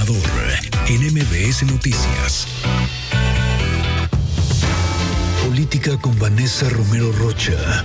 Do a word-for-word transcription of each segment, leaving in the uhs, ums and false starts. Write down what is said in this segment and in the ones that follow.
Gobernador en M B S Noticias. Política con Vanessa Romero Rocha.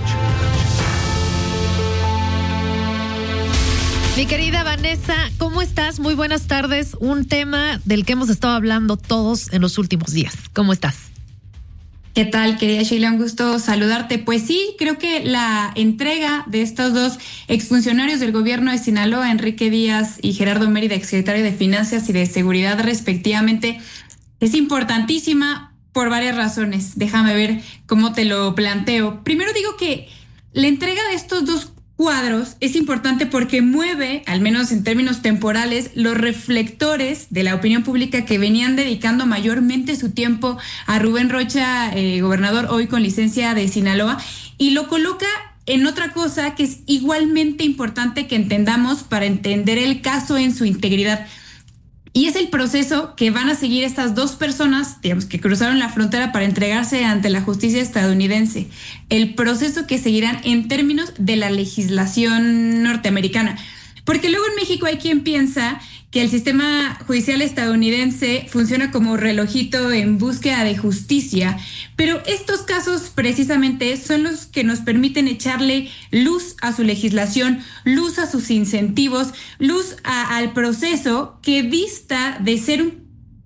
Mi querida Vanessa, ¿cómo estás? Muy buenas tardes. Un tema del que hemos estado hablando todos en los últimos días. ¿Cómo estás? ¿Qué tal, querida Sheila? Un gusto saludarte. Pues sí, creo que la entrega de estos dos exfuncionarios del gobierno de Sinaloa, Enrique Díaz y Gerardo Mérida, exsecretario de Finanzas y de Seguridad respectivamente, es importantísima por varias razones. Déjame ver cómo te lo planteo. Primero digo que la entrega de estos dos cuadros es importante porque mueve, al menos en términos temporales, los reflectores de la opinión pública que venían dedicando mayormente su tiempo a Rubén Rocha, eh, gobernador hoy con licencia de Sinaloa, y lo coloca en otra cosa que es igualmente importante que entendamos para entender el caso en su integridad. Y es el proceso que van a seguir estas dos personas, digamos, que cruzaron la frontera para entregarse ante la justicia estadounidense. El proceso que seguirán en términos de la legislación norteamericana. Porque luego en México hay quien piensa que el sistema judicial estadounidense funciona como relojito en búsqueda de justicia, pero estos casos precisamente son los que nos permiten echarle luz a su legislación, luz a sus incentivos, luz a, al proceso que dista de ser un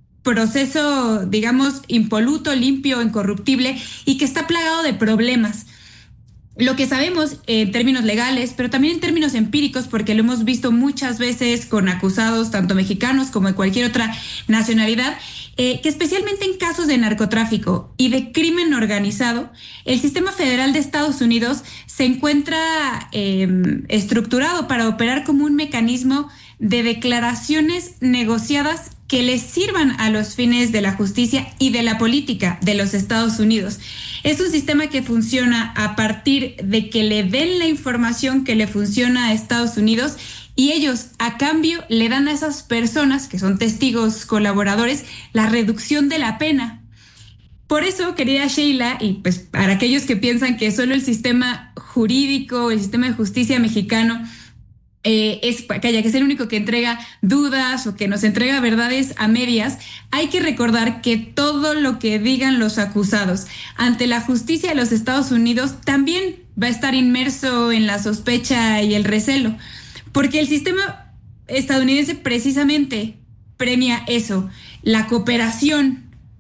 proceso, digamos, impoluto, limpio, incorruptible y que está plagado de problemas. Lo que sabemos en términos legales, pero también en términos empíricos, porque lo hemos visto muchas veces con acusados, tanto mexicanos como de cualquier otra nacionalidad, eh, que especialmente en casos de narcotráfico y de crimen organizado, el sistema federal de Estados Unidos se encuentra eh, estructurado para operar como un mecanismo de declaraciones negociadas que les sirvan a los fines de la justicia y de la política de los Estados Unidos. Es un sistema que funciona a partir de que le den la información que le funciona a Estados Unidos y ellos, a cambio, le dan a esas personas, que son testigos colaboradores, la reducción de la pena. Por eso, querida Sheila, y pues para aquellos que piensan que solo el sistema jurídico, el sistema de justicia mexicano Eh, es que haya que ser el único que entrega dudas o que nos entrega verdades a medias, hay que recordar que todo lo que digan los acusados ante la justicia de los Estados Unidos también va a estar inmerso en la sospecha y el recelo, porque el sistema estadounidense precisamente premia eso, la cooperación,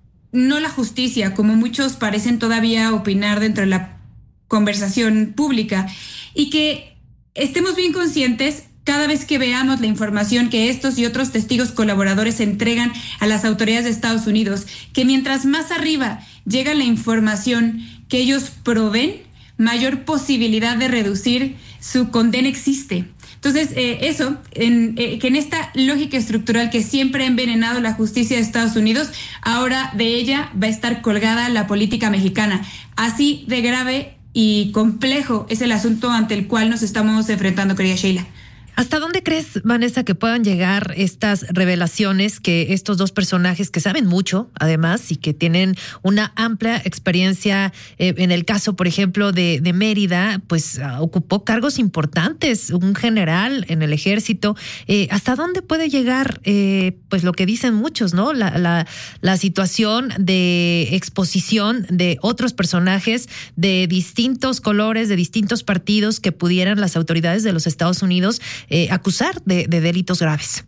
no la justicia, como muchos parecen todavía opinar dentro de la conversación pública, y que estemos bien conscientes cada vez que veamos la información que estos y otros testigos colaboradores entregan a las autoridades de Estados Unidos, que mientras más arriba llega la información que ellos proveen, mayor posibilidad de reducir su condena existe. Entonces, eh, eso, en, eh, que en esta lógica estructural que siempre ha envenenado la justicia de Estados Unidos, ahora de ella va a estar colgada la política mexicana. Así de grave y complejo es el asunto ante el cual nos estamos enfrentando, querida Sheila. ¿Hasta dónde crees, Vanessa, que puedan llegar estas revelaciones que estos dos personajes que saben mucho, además, y que tienen una amplia experiencia, eh, en el caso, por ejemplo, de, de Mérida, pues uh, ocupó cargos importantes, un general en el ejército? Eh, ¿Hasta dónde puede llegar, eh, pues lo que dicen muchos, ¿no? La, la, la situación de exposición de otros personajes de distintos colores, de distintos partidos que pudieran las autoridades de los Estados Unidos Eh, acusar de, de delitos graves?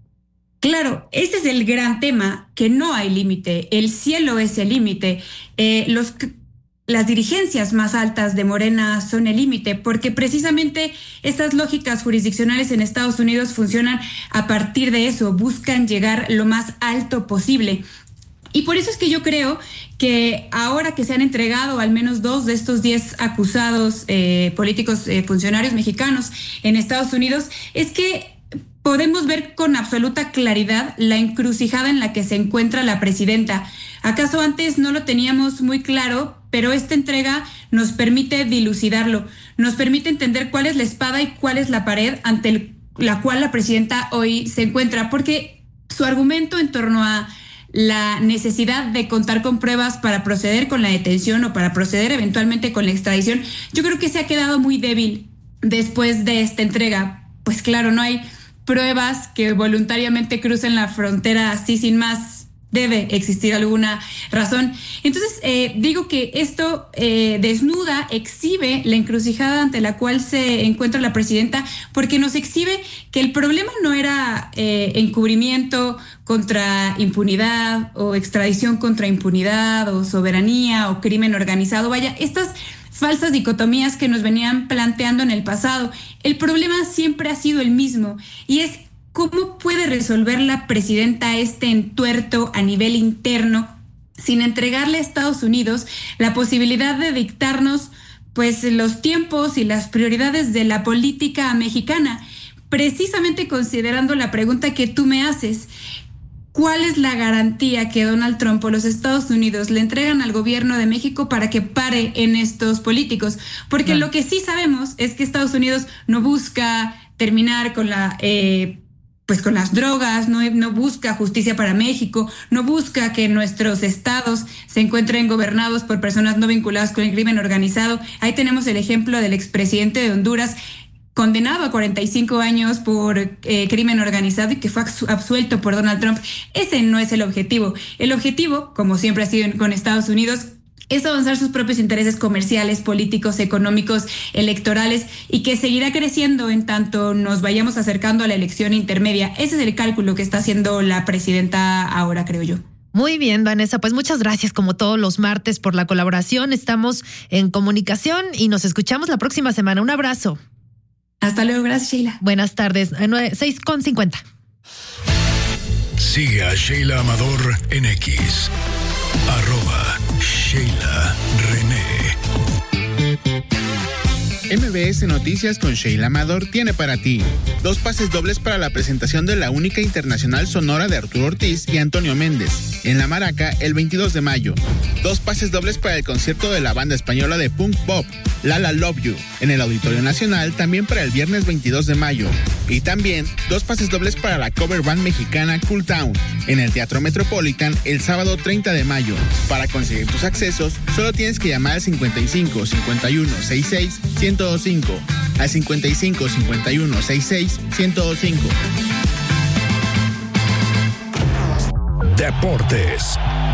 Claro, ese es el gran tema, que no hay límite, el cielo es el límite, eh, los las dirigencias más altas de Morena son el límite, porque precisamente estas lógicas jurisdiccionales en Estados Unidos funcionan a partir de eso, buscan llegar lo más alto posible. Y por eso es que yo creo que ahora que se han entregado al menos dos de estos diez acusados eh, políticos eh, funcionarios mexicanos en Estados Unidos, es que podemos ver con absoluta claridad la encrucijada en la que se encuentra la presidenta. ¿Acaso antes no lo teníamos muy claro? Pero esta entrega nos permite dilucidarlo, nos permite entender cuál es la espada y cuál es la pared ante el, la cual la presidenta hoy se encuentra, porque su argumento en torno a la necesidad de contar con pruebas para proceder con la detención o para proceder eventualmente con la extradición, yo creo que se ha quedado muy débil después de esta entrega. Pues claro, no hay pruebas que voluntariamente crucen la frontera así sin más. Debe existir alguna razón. Entonces, eh, digo que esto eh, desnuda, exhibe la encrucijada ante la cual se encuentra la presidenta, porque nos exhibe que el problema no era eh, encubrimiento contra impunidad o extradición contra impunidad o soberanía o crimen organizado. Vaya, estas falsas dicotomías que nos venían planteando en el pasado. El problema siempre ha sido el mismo y es ¿cómo puede resolver la presidenta este entuerto a nivel interno sin entregarle a Estados Unidos la posibilidad de dictarnos pues los tiempos y las prioridades de la política mexicana? Precisamente considerando la pregunta que tú me haces, ¿cuál es la garantía que Donald Trump o los Estados Unidos le entregan al gobierno de México para que pare en estos políticos? Porque claro, lo que sí sabemos es que Estados Unidos no busca terminar con la... Eh, pues con las drogas, no, no busca justicia para México, no busca que nuestros estados se encuentren gobernados por personas no vinculadas con el crimen organizado. Ahí tenemos el ejemplo del expresidente de Honduras, condenado a cuarenta y cinco años por eh, crimen organizado y que fue absuelto por Donald Trump. Ese no es el objetivo. El objetivo, como siempre ha sido con Estados Unidos, es avanzar sus propios intereses comerciales, políticos, económicos, electorales y que seguirá creciendo en tanto nos vayamos acercando a la elección intermedia. Ese es el cálculo que está haciendo la presidenta ahora, creo yo. Muy bien, Vanessa, pues muchas gracias como todos los martes por la colaboración. Estamos en comunicación y nos escuchamos la próxima semana. Un abrazo. Hasta luego, gracias, Sheila. Buenas tardes, seis con cincuenta. Sigue a Sheila Amador en X. Arroba Sheila René. M B S Noticias con Sheila Amador tiene para ti dos pases dobles para la presentación de la única internacional sonora de Arturo Ortiz y Antonio Méndez en La Maraca el veintidós de mayo. Dos pases dobles para el concierto de la banda española de punk pop Lala Love You en el Auditorio Nacional también para el viernes veintidós de mayo. Y también dos pases dobles para la cover band mexicana Cool Town en el Teatro Metropolitan el sábado treinta de mayo. Para conseguir tus accesos solo tienes que llamar al cincuenta y cinco, cincuenta y uno, sesenta y seis, ciento veinticinco, al cincuenta y cinco, cincuenta y uno, sesenta y seis, ciento veinticinco. Deportes.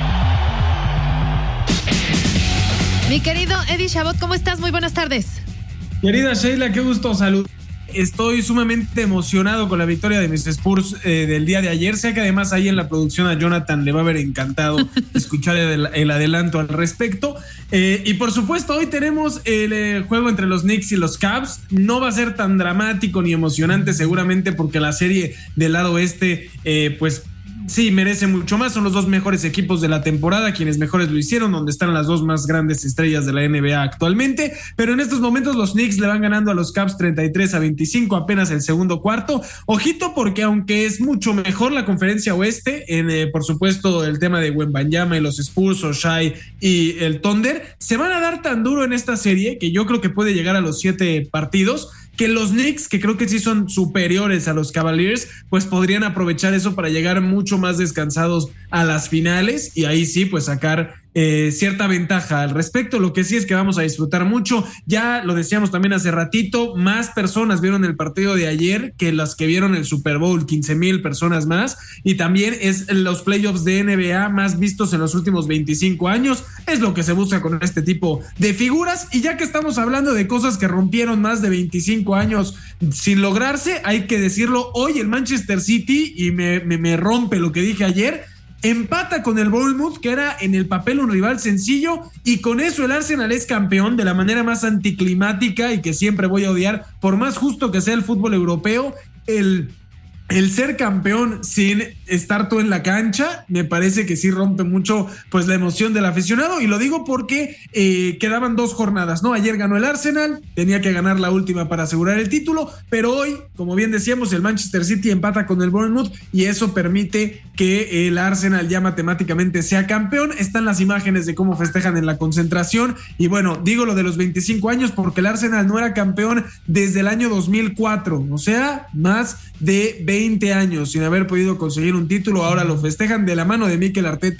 Mi querido Eddie Chabot, ¿cómo estás? Muy buenas tardes. Querida Sheila, qué gusto saludar. Estoy sumamente emocionado con la victoria de mis Spurs eh, del día de ayer. Sé que además ahí en la producción a Jonathan le va a haber encantado escuchar el, el adelanto al respecto. Eh, y por supuesto hoy tenemos el eh, juego entre los Knicks y los Cavs. No va a ser tan dramático ni emocionante seguramente porque la serie del lado oeste eh, pues sí, merece mucho más. Son los dos mejores equipos de la temporada, quienes mejores lo hicieron, donde están las dos más grandes estrellas de la N B A actualmente. Pero en estos momentos los Knicks le van ganando a los Cavs treinta y tres a veinticinco, apenas el segundo cuarto. Ojito, porque aunque es mucho mejor la conferencia oeste, en, eh, por supuesto, el tema de Wembanyama y los Spurs, Shai y el Thunder, se van a dar tan duro en esta serie que yo creo que puede llegar a los siete partidos, que los Knicks, que creo que sí son superiores a los Cavaliers, pues podrían aprovechar eso para llegar mucho más descansados a las finales y ahí sí, pues sacar eh, cierta ventaja al respecto. Lo que sí es que vamos a disfrutar mucho. Ya lo decíamos también hace ratito, más personas vieron el partido de ayer que las que vieron el Super Bowl, quince mil personas más, y también es los playoffs de N B A más vistos en los últimos veinticinco años. Es lo que se busca con este tipo de figuras. Y ya que estamos hablando de cosas que rompieron más de veinticinco años sin lograrse, hay que decirlo, hoy el Manchester City, y me, me, me rompe lo que dije ayer, empata con el Bournemouth, que era en el papel un rival sencillo, y con eso el Arsenal es campeón de la manera más anticlimática y que siempre voy a odiar, por más justo que sea el fútbol europeo. El El ser campeón sin estar tú en la cancha, me parece que sí rompe mucho pues la emoción del aficionado, y lo digo porque eh, quedaban dos jornadas, ¿no? Ayer ganó el Arsenal, tenía que ganar la última para asegurar el título, pero hoy, como bien decíamos, el Manchester City empata con el Bournemouth y eso permite que el Arsenal ya matemáticamente sea campeón. Están las imágenes de cómo festejan en la concentración, y bueno, digo lo de los veinticinco años porque el Arsenal no era campeón desde el año dos mil cuatro, o sea, más de veinte años sin haber podido conseguir un título. Ahora lo festejan de la mano de Mikel Arteta,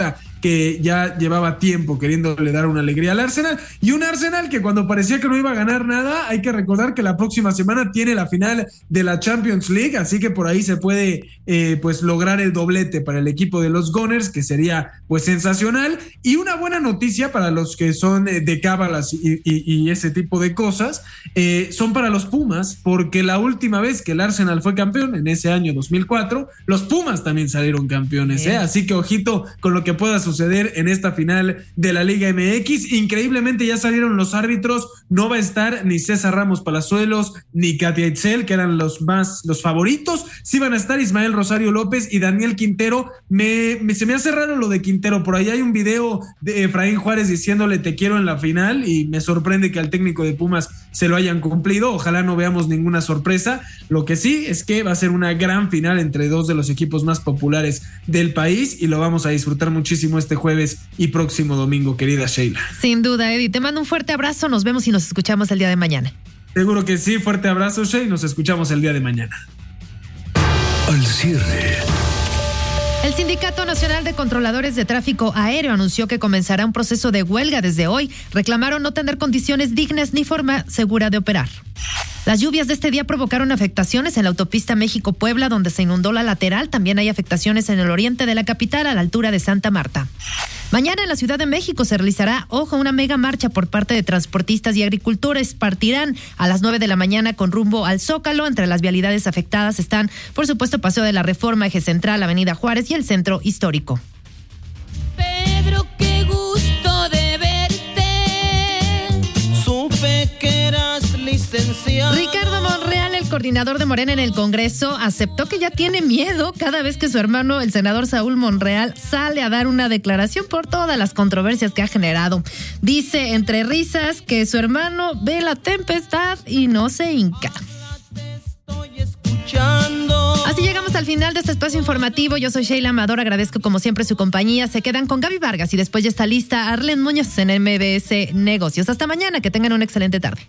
que ya llevaba tiempo queriéndole dar una alegría al Arsenal, y un Arsenal que cuando parecía que no iba a ganar nada, hay que recordar que la próxima semana tiene la final de la Champions League, así que por ahí se puede eh, pues lograr el doblete para el equipo de los Gunners, que sería pues sensacional. Y una buena noticia para los que son eh, de cábalas y, y, y ese tipo de cosas, eh, son para los Pumas, porque la última vez que el Arsenal fue campeón, en ese año dos mil cuatro, los Pumas también salieron campeones, ¿eh? Así que ojito con lo que pueda suceder en esta final de la Liga M X. Increíblemente ya salieron los árbitros, no va a estar ni César Ramos Palazuelos ni Katia Itzel, que eran los más los favoritos. Sí van a estar Ismael Rosario López y Daniel Quintero. Me, me se me hace raro lo de Quintero, por ahí hay un video de Efraín Juárez diciéndole te quiero en la final, y me sorprende que al técnico de Pumas se lo hayan cumplido. Ojalá no veamos ninguna sorpresa. Lo que sí es que va a ser una gran final entre dos de los equipos más populares del país, y lo vamos a disfrutar muchísimo este jueves y próximo domingo, querida Sheila. Sin duda, Eddie, te mando un fuerte abrazo, nos vemos y nos escuchamos el día de mañana. Seguro que sí, fuerte abrazo, Sheila, y nos escuchamos el día de mañana. Al cierre. El Sindicato Nacional de Controladores de Tráfico Aéreo anunció que comenzará un proceso de huelga desde hoy. Reclamaron no tener condiciones dignas ni forma segura de operar. Las lluvias de este día provocaron afectaciones en la autopista México-Puebla, donde se inundó la lateral. También hay afectaciones en el oriente de la capital, a la altura de Santa Marta. Mañana en la Ciudad de México se realizará, ojo, una mega marcha por parte de transportistas y agricultores. Partirán a las nueve de la mañana con rumbo al Zócalo. Entre las vialidades afectadas están, por supuesto, Paseo de la Reforma, Eje Central, Avenida Juárez y el Centro Histórico. Pedro, qué gusto de verte. Supe que eras licenciado. Ricardo Monreal, el coordinador de Morena en el Congreso, aceptó que ya tiene miedo cada vez que su hermano, el senador Saúl Monreal, sale a dar una declaración por todas las controversias que ha generado. Dice entre risas que su hermano ve la tempestad y no se hinca. Así llegamos al final de este espacio informativo. Yo soy Sheila Amador, agradezco como siempre su compañía. Se quedan con Gaby Vargas y después ya está lista Arlen Muñoz en M B S Negocios. Hasta mañana, que tengan una excelente tarde.